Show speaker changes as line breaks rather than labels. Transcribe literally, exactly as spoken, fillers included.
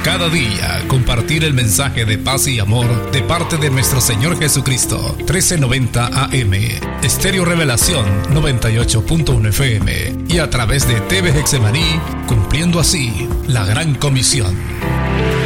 Cada día compartir el mensaje de paz y amor de parte de nuestro Señor Jesucristo. trece noventa A M, Estéreo Revelación noventa y ocho punto uno F M y a través de T V Hexemaní, cumpliendo así la gran comisión.